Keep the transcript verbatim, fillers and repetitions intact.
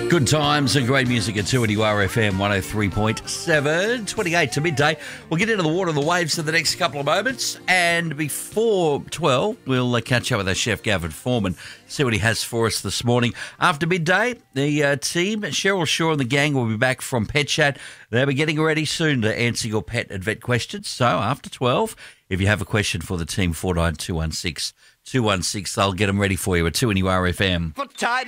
Good times and great music at two N U R F M one oh three point seven, twenty-eight to midday. We'll get into the water and the waves in the next couple of moments. And before twelve, we'll uh, catch up with our chef, Gavin Foreman, see what he has for us this morning. After midday, the uh, team, Cheryl Shaw and the gang, will be back from Pet Chat. They'll be getting ready soon to answer your pet and vet questions. So after twelve, if you have a question for the team, four nine two one six two one six, they'll get them ready for you at two N U R F M.